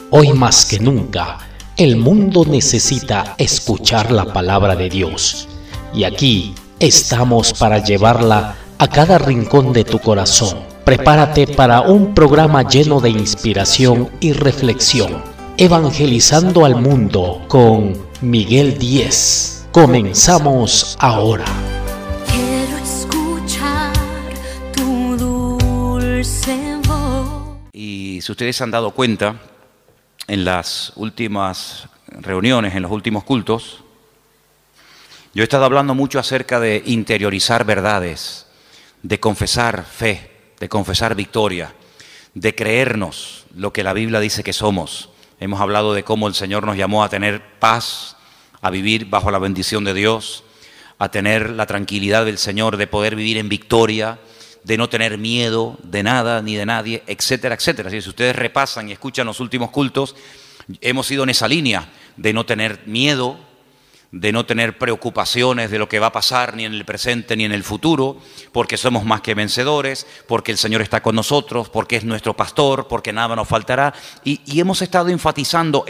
Hoy más que nunca, el mundo necesita escuchar la palabra de Dios. Y aquí estamos para llevarla a cada rincón de tu corazón. Prepárate para un programa lleno de inspiración y reflexión. Evangelizando al mundo con Miguel Díez. Comenzamos ahora. Quiero escuchar tu dulce voz. Y si ustedes se han dado cuenta, en las últimas reuniones, en los últimos cultos, yo he estado hablando mucho acerca de interiorizar verdades, de confesar fe, de confesar victoria, de creernos lo que la Biblia dice que somos. Hemos hablado de cómo el Señor nos llamó a tener paz, a vivir bajo la bendición de Dios, a tener la tranquilidad del Señor, de poder vivir en victoria, de no tener miedo de nada ni de nadie, etcétera, etcétera. Si ustedes repasan y escuchan los últimos cultos, hemos ido en esa línea de no tener miedo, de no tener preocupaciones de lo que va a pasar ni en el presente ni en el futuro, porque somos más que vencedores, porque el Señor está con nosotros, porque es nuestro pastor, porque nada nos faltará. Y hemos estado enfatizando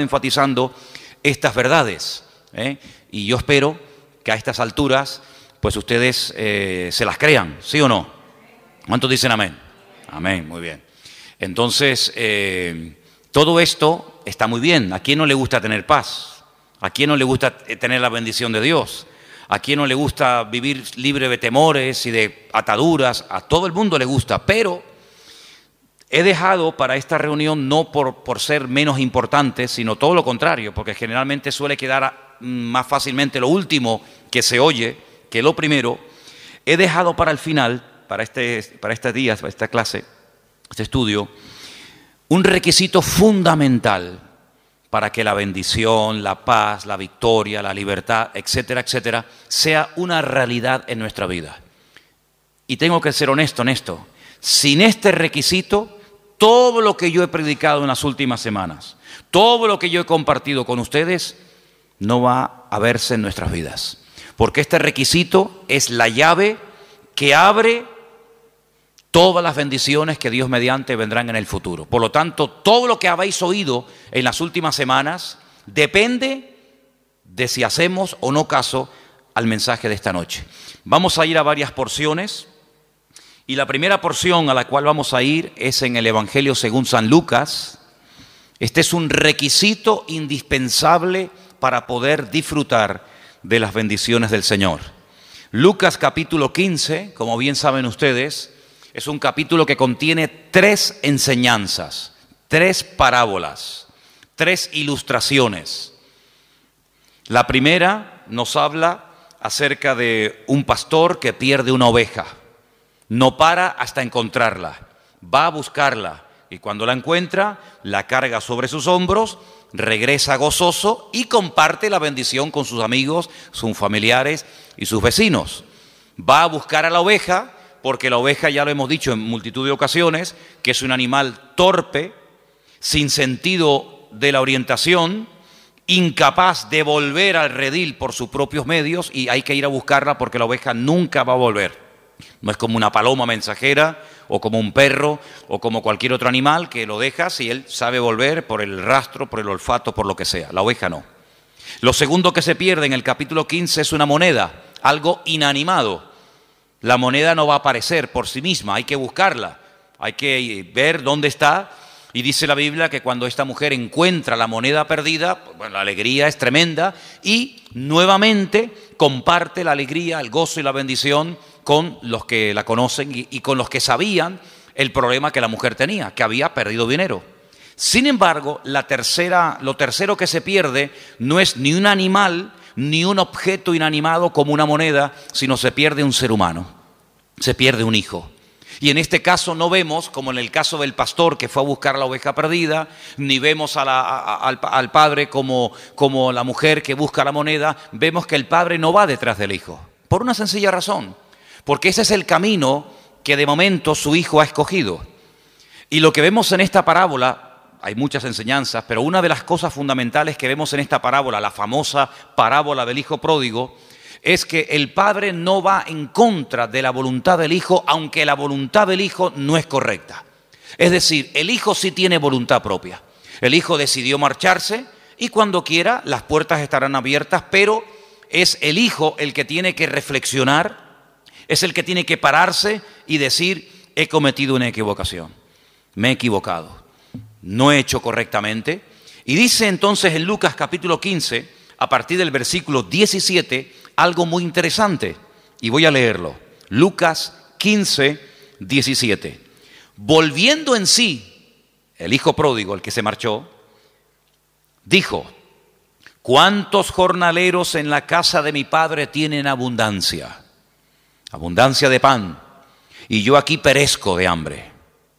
estas verdades, y yo espero que a estas alturas pues ustedes se las crean, ¿sí o no? ¿Cuántos dicen amén? Amén, muy bien. Entonces, todo esto está muy bien. ¿A quién no le gusta tener paz? ¿A quién no le gusta tener la bendición de Dios? ¿A quién no le gusta vivir libre de temores y de ataduras? A todo el mundo le gusta, pero he dejado para esta reunión no por ser menos importante, sino todo lo contrario, porque generalmente suele quedar más fácilmente lo último que se oye que lo primero. He dejado para el final, para estos días, para esta clase, este estudio, un requisito fundamental para que la bendición, la paz, la victoria, la libertad, etcétera, etcétera, sea una realidad en nuestra vida. Y tengo que ser honesto en esto. Sin este requisito, todo lo que yo he predicado en las últimas semanas, todo lo que yo he compartido con ustedes, no va a verse en nuestras vidas. Porque este requisito es la llave que abre todas las bendiciones que Dios mediante vendrán en el futuro. Por lo tanto, todo lo que habéis oído en las últimas semanas depende de si hacemos o no caso al mensaje de esta noche. Vamos a ir a varias porciones, y la primera porción a la cual vamos a ir es en el Evangelio según San Lucas. Este es un requisito indispensable para poder disfrutar de las bendiciones del Señor. Lucas capítulo 15, como bien saben ustedes, es un capítulo que contiene 3 enseñanzas, 3 parábolas, 3 ilustraciones. La primera nos habla acerca de un pastor que pierde una oveja. No para hasta encontrarla, va a buscarla, y cuando la encuentra, la carga sobre sus hombros, regresa gozoso y comparte la bendición con sus amigos, sus familiares y sus vecinos. Va a buscar a la oveja, porque la oveja, ya lo hemos dicho en multitud de ocasiones, que es un animal torpe, sin sentido de la orientación, incapaz de volver al redil por sus propios medios, y hay que ir a buscarla porque la oveja nunca va a volver. No es como una paloma mensajera, o como un perro, o como cualquier otro animal que lo dejas y él sabe volver por el rastro, por el olfato, por lo que sea. La oveja no. Lo segundo que se pierde en el capítulo 15 es una moneda, algo inanimado. La moneda no va a aparecer por sí misma, hay que buscarla, hay que ver dónde está. Y dice la Biblia que cuando esta mujer encuentra la moneda perdida, bueno, la alegría es tremenda, y nuevamente comparte la alegría, el gozo y la bendición con los que la conocen y con los que sabían el problema que la mujer tenía, que había perdido dinero. Sin embargo, lo tercero que se pierde no es ni un animal ni un objeto inanimado como una moneda, sino se pierde un ser humano, se pierde un hijo. Y en este caso no vemos, como en el caso del pastor que fue a buscar la oveja perdida, ni vemos al padre como la mujer que busca la moneda. Vemos que el padre no va detrás del hijo, por una sencilla razón, porque ese es el camino que de momento su hijo ha escogido. Y lo que vemos en esta parábola, hay muchas enseñanzas, pero una de las cosas fundamentales que vemos en esta parábola, la famosa parábola del hijo pródigo, es que el padre no va en contra de la voluntad del hijo, aunque la voluntad del hijo no es correcta. Es decir, el hijo sí tiene voluntad propia. El hijo decidió marcharse y cuando quiera las puertas estarán abiertas, pero es el hijo el que tiene que reflexionar, es el que tiene que pararse y decir, he cometido una equivocación, me he equivocado, no he hecho correctamente. Y dice entonces en Lucas capítulo 15, a partir del versículo 17, algo muy interesante, y voy a leerlo. Lucas 15, 17. Volviendo en sí, el hijo pródigo, el que se marchó, dijo, ¿cuántos jornaleros en la casa de mi padre tienen abundancia? Abundancia de pan, y yo aquí perezco de hambre.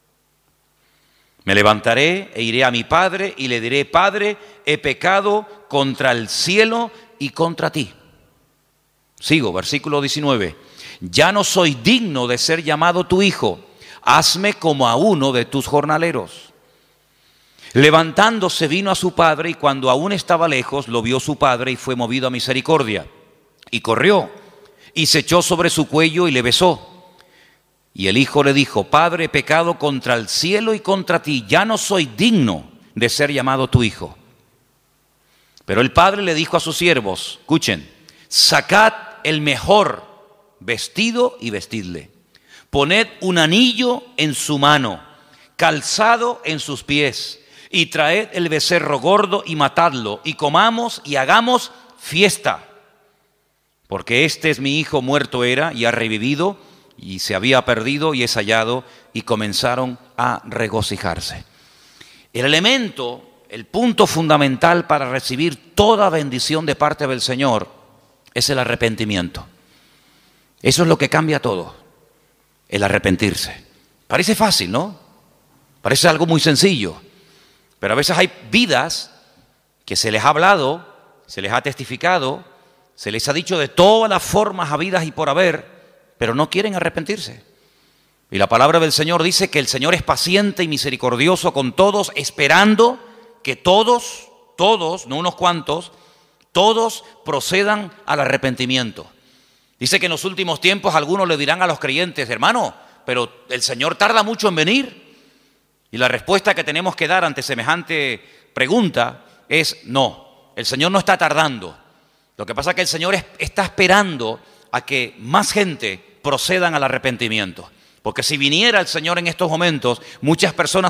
Me levantaré e iré a mi padre y le diré, Padre, he pecado contra el cielo y contra ti. Sigo, versículo 19. Ya no soy digno de ser llamado tu hijo, hazme como a uno de tus jornaleros. Levantándose vino a su padre y cuando aún estaba lejos lo vio su padre y fue movido a misericordia. Y corrió y se echó sobre su cuello y le besó. Y el hijo le dijo, Padre, he pecado contra el cielo y contra ti, ya no soy digno de ser llamado tu hijo. Pero el padre le dijo a sus siervos, escuchen, sacad el mejor vestido y vestidle. Poned un anillo en su mano, calzado en sus pies, y traed el becerro gordo y matadlo, y comamos y hagamos fiesta. Porque este es mi hijo, muerto era y ha revivido, y se había perdido y es hallado, y comenzaron a regocijarse. El elemento, el punto fundamental para recibir toda bendición de parte del Señor es el arrepentimiento. Eso es lo que cambia todo, el arrepentirse. Parece fácil, ¿no? Parece algo muy sencillo, pero a veces hay vidas que se les ha hablado, se les ha testificado, se les ha dicho de todas las formas habidas y por haber, pero no quieren arrepentirse. Y la palabra del Señor dice que el Señor es paciente y misericordioso con todos, esperando que todos, no unos cuantos, todos procedan al arrepentimiento. Dice que en los últimos tiempos algunos le dirán a los creyentes, hermano, pero el Señor tarda mucho en venir. Y la respuesta que tenemos que dar ante semejante pregunta es no, el Señor no está tardando. Lo que pasa es que el Señor está esperando a que más gente procedan al arrepentimiento. Porque si viniera el Señor en estos momentos, muchas personas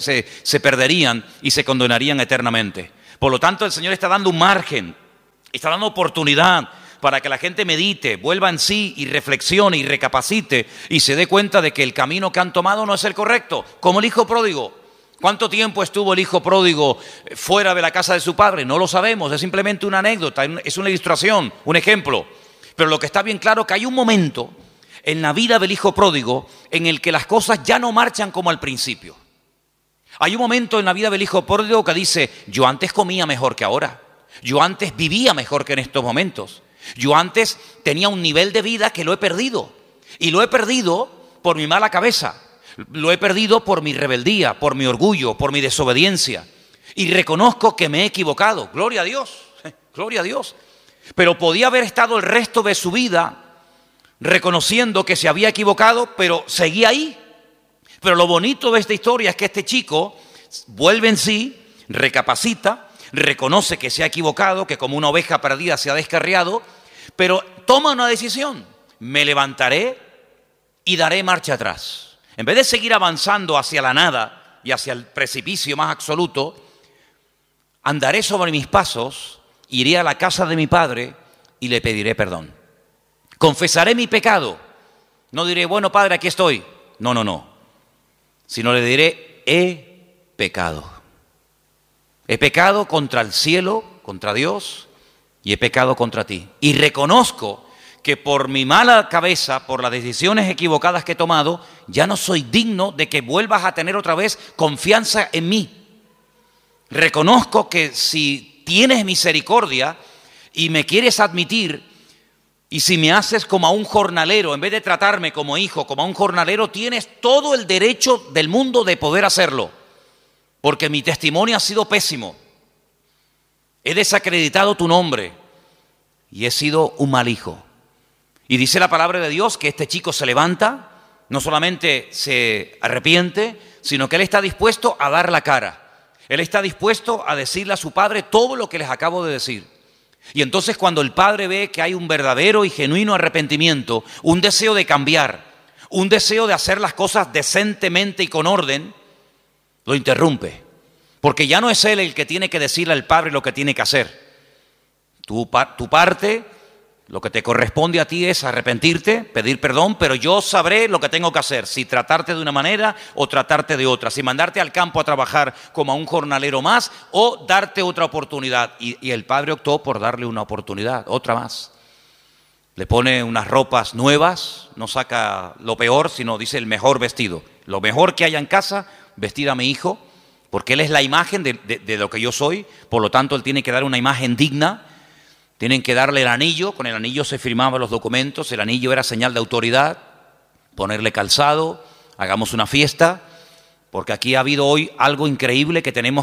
se perderían y se condenarían eternamente. Por lo tanto, el Señor está dando un margen, está dando oportunidad para que la gente medite, vuelva en sí y reflexione y recapacite y se dé cuenta de que el camino que han tomado no es el correcto. Como el hijo pródigo. ¿Cuánto tiempo estuvo el hijo pródigo fuera de la casa de su padre? No lo sabemos, es simplemente una anécdota, es una ilustración, un ejemplo. Pero lo que está bien claro es que hay un momento en la vida del hijo pródigo en el que las cosas ya no marchan como al principio. Hay un momento en la vida del hijo pródigo que dice, yo antes comía mejor que ahora, yo antes vivía mejor que en estos momentos, yo antes tenía un nivel de vida que lo he perdido, y lo he perdido por mi mala cabeza, lo he perdido por mi rebeldía, por mi orgullo, por mi desobediencia, y reconozco que me he equivocado, gloria a Dios, gloria a Dios. Pero podía haber estado el resto de su vida reconociendo que se había equivocado, pero seguía ahí. Pero lo bonito de esta historia es que este chico vuelve en sí, recapacita, reconoce que se ha equivocado, que como una oveja perdida se ha descarriado, pero toma una decisión. Me levantaré y daré marcha atrás. En vez de seguir avanzando hacia la nada y hacia el precipicio más absoluto, andaré sobre mis pasos, iré a la casa de mi padre y le pediré perdón. Confesaré mi pecado. No diré, bueno, padre, aquí estoy. No. Sino le diré, he pecado. He pecado contra el cielo, contra Dios, y he pecado contra ti. Y reconozco que por mi mala cabeza, por las decisiones equivocadas que he tomado, ya no soy digno de que vuelvas a tener otra vez confianza en mí. Reconozco que si tienes misericordia y me quieres admitir, y si me haces como a un jornalero, en vez de tratarme como hijo, como a un jornalero, tienes todo el derecho del mundo de poder hacerlo. Porque mi testimonio ha sido pésimo. He desacreditado tu nombre y he sido un mal hijo. Y dice la palabra de Dios que este chico se levanta, no solamente se arrepiente, sino que él está dispuesto a dar la cara. Él está dispuesto a decirle a su padre todo lo que les acabo de decir. Y entonces cuando el padre ve que hay un verdadero y genuino arrepentimiento, un deseo de cambiar, un deseo de hacer las cosas decentemente y con orden, lo interrumpe. Porque ya no es él el que tiene que decirle al padre lo que tiene que hacer. Tu parte, lo que te corresponde a ti es arrepentirte, pedir perdón, pero yo sabré lo que tengo que hacer, si tratarte de una manera o tratarte de otra, si mandarte al campo a trabajar como a un jornalero más o darte otra oportunidad. Y el padre optó por darle una oportunidad, otra más. Le pone unas ropas nuevas, no saca lo peor, sino dice el mejor vestido. Lo mejor que haya en casa, vestir a mi hijo, porque él es la imagen de lo que yo soy, por lo tanto él tiene que dar una imagen digna. Tienen que darle el anillo, con el anillo se firmaban los documentos, el anillo era señal de autoridad, ponerle calzado, hagamos una fiesta, porque aquí ha habido hoy algo increíble que tenemos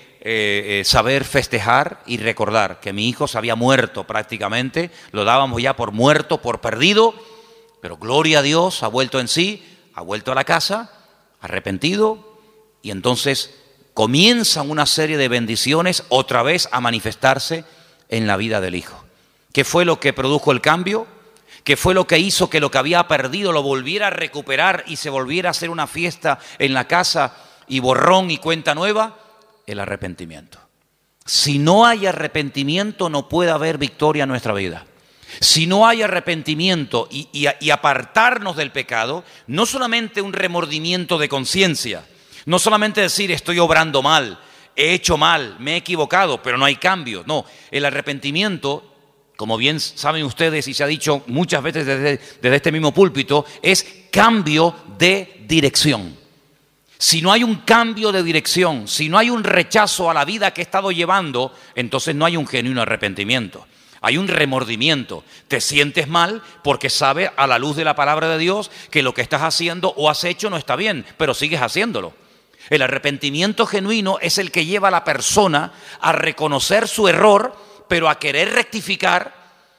que saber festejar y recordar, que mi hijo se había muerto prácticamente, lo dábamos ya por muerto, por perdido, pero gloria a Dios, ha vuelto en sí, ha vuelto a la casa, arrepentido, y entonces comienzan una serie de bendiciones otra vez a manifestarse en la vida del hijo. ¿Qué fue lo que produjo el cambio? ¿Qué fue lo que hizo que lo que había perdido lo volviera a recuperar y se volviera a hacer una fiesta en la casa y borrón y cuenta nueva? El arrepentimiento. Si no hay arrepentimiento, no puede haber victoria en nuestra vida. Si no hay arrepentimiento y apartarnos del pecado, no solamente un remordimiento de conciencia, no solamente decir estoy obrando mal, he hecho mal, me he equivocado, pero no hay cambio. No, el arrepentimiento, como bien saben ustedes y se ha dicho muchas veces desde este mismo púlpito, es cambio de dirección. Si no hay un cambio de dirección, si no hay un rechazo a la vida que he estado llevando, entonces no hay un genuino arrepentimiento. Hay un remordimiento. Te sientes mal porque sabes a la luz de la palabra de Dios que lo que estás haciendo o has hecho no está bien, pero sigues haciéndolo. El arrepentimiento genuino es el que lleva a la persona a reconocer su error, pero a querer rectificar,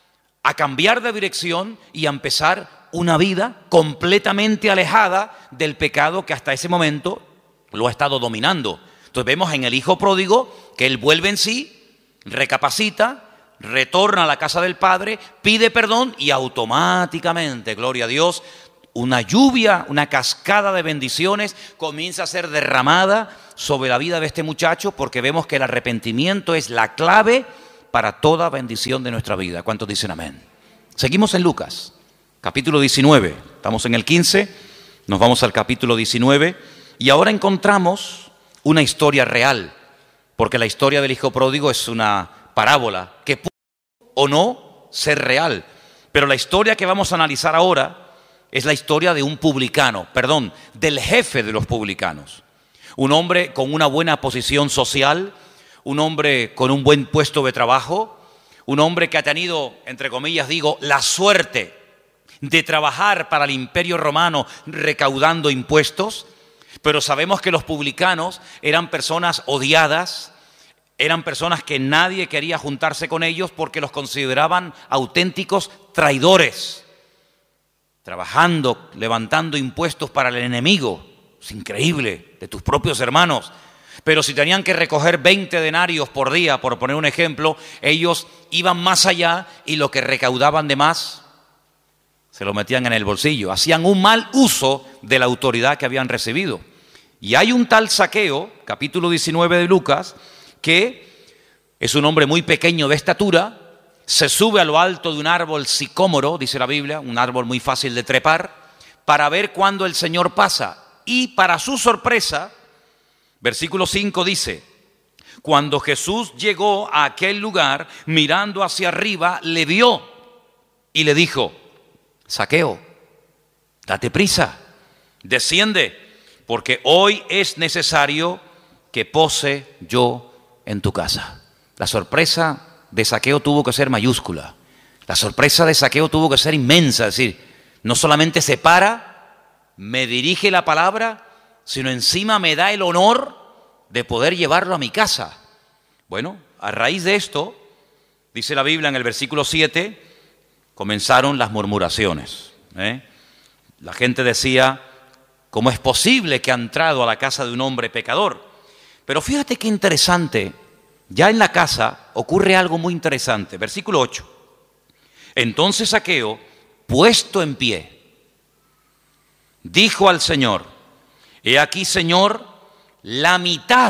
a cambiar de dirección y a empezar una vida completamente alejada del pecado que hasta ese momento lo ha estado dominando. Entonces vemos en el hijo pródigo que él vuelve en sí, recapacita, retorna a la casa del padre, pide perdón y automáticamente, gloria a Dios, una lluvia, una cascada de bendiciones comienza a ser derramada sobre la vida de este muchacho, porque vemos que el arrepentimiento es la clave para toda bendición de nuestra vida. ¿Cuántos dicen amén? Seguimos en Lucas, capítulo 19. Estamos en el 15, nos vamos al capítulo 19 y ahora encontramos una historia real, porque la historia del hijo pródigo es una parábola que puede o no ser real. Pero la historia que vamos a analizar ahora es la historia de un publicano, del jefe de los publicanos. Un hombre con una buena posición social, un hombre con un buen puesto de trabajo, un hombre que ha tenido, entre comillas digo, la suerte de trabajar para el Imperio Romano recaudando impuestos, pero sabemos que los publicanos eran personas odiadas, eran personas que nadie quería juntarse con ellos porque los consideraban auténticos traidores. Trabajando, levantando impuestos para el enemigo, es increíble, de tus propios hermanos. Pero si tenían que recoger 20 denarios por día, por poner un ejemplo, ellos iban más allá y lo que recaudaban de más se lo metían en el bolsillo. Hacían un mal uso de la autoridad que habían recibido. Y hay un tal Zaqueo, capítulo 19 de Lucas, que es un hombre muy pequeño de estatura, se sube a lo alto de un árbol sicómoro, dice la Biblia, un árbol muy fácil de trepar, para ver cuándo el Señor pasa. Y para su sorpresa, versículo 5 dice, cuando Jesús llegó a aquel lugar, mirando hacia arriba, le vio y le dijo, Zaqueo, date prisa, desciende, porque hoy es necesario que pose yo en tu casa. La sorpresa de Zaqueo tuvo que ser mayúscula. La sorpresa de Zaqueo tuvo que ser inmensa. Es decir, no solamente se para, me dirige la palabra, sino encima me da el honor de poder llevarlo a mi casa. Bueno, a raíz de esto, dice la Biblia en el versículo 7, comenzaron las murmuraciones. La gente decía, ¿cómo es posible que ha entrado a la casa de un hombre pecador? Pero fíjate qué interesante, ya en la casa ocurre algo muy interesante. Versículo 8. Entonces Zaqueo, puesto en pie, dijo al Señor: he aquí, Señor, la mitad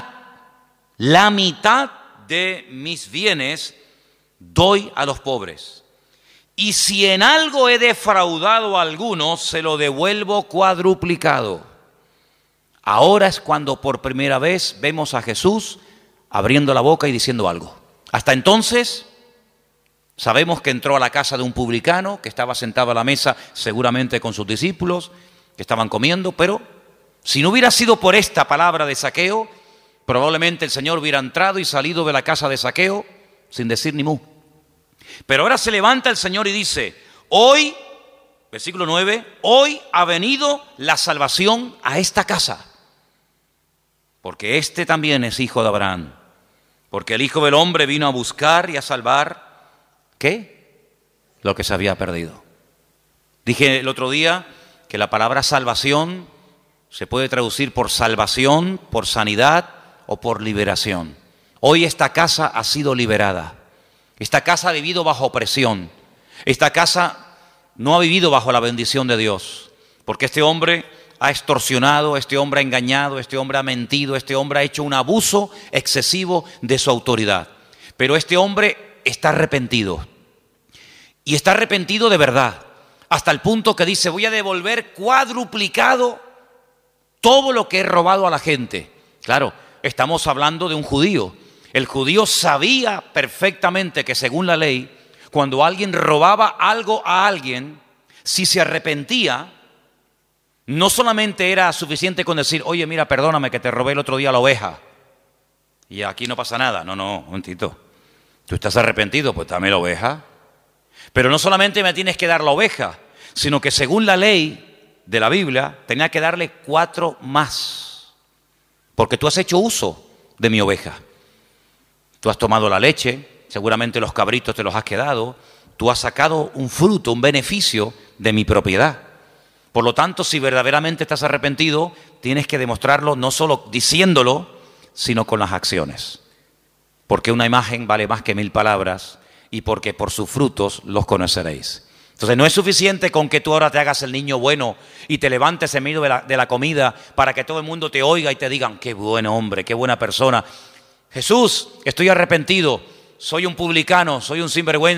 de mis bienes doy a los pobres. Y si en algo he defraudado a alguno, se lo devuelvo cuadruplicado. Ahora es cuando por primera vez vemos a Jesús abriendo la boca y diciendo algo. Hasta entonces sabemos que entró a la casa de un publicano, que estaba sentado a la mesa seguramente con sus discípulos, que estaban comiendo, pero si no hubiera sido por esta palabra de Zaqueo, probablemente el Señor hubiera entrado y salido de la casa de Zaqueo sin decir ni mu. Pero ahora se levanta el Señor y dice: hoy, versículo 9, hoy ha venido la salvación a esta casa, porque este también es hijo de Abraham, porque el Hijo del Hombre vino a buscar y a salvar, ¿qué? Lo que se había perdido. Dije el otro día que la palabra salvación se puede traducir por salvación, por sanidad o por liberación. Hoy esta casa ha sido liberada. Esta casa ha vivido bajo opresión. Esta casa no ha vivido bajo la bendición de Dios, porque este hombre ha extorsionado, este hombre ha engañado, este hombre ha mentido, este hombre ha hecho un abuso excesivo de su autoridad. Pero este hombre está arrepentido, y está arrepentido de verdad, hasta el punto que dice: voy a devolver cuadruplicado todo lo que he robado a la gente. Claro, estamos hablando de un judío. El judío sabía perfectamente que según la ley, cuando alguien robaba algo a alguien, si se arrepentía, no solamente era suficiente con decir: oye, mira, perdóname que te robé el otro día la oveja y aquí no pasa nada. No, un momentito. Tú estás arrepentido, pues dame la oveja. Pero no solamente me tienes que dar la oveja, sino que según la ley de la Biblia, tenía que darle 4 más, porque tú has hecho uso de mi oveja. Tú has tomado la leche, seguramente los cabritos te los has quedado, tú has sacado un fruto, un beneficio de mi propiedad. Por lo tanto, si verdaderamente estás arrepentido, tienes que demostrarlo no solo diciéndolo, sino con las acciones. Porque una imagen vale más que 1000 palabras, y porque por sus frutos los conoceréis. Entonces no es suficiente con que tú ahora te hagas el niño bueno y te levantes en medio de la comida para que todo el mundo te oiga y te digan: qué buen hombre, qué buena persona. Jesús, estoy arrepentido, soy un publicano, soy un sinvergüenza.